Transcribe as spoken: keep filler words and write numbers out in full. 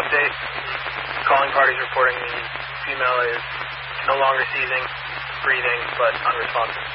update. Calling parties reporting the female is no longer seizing, breathing, but unresponsive.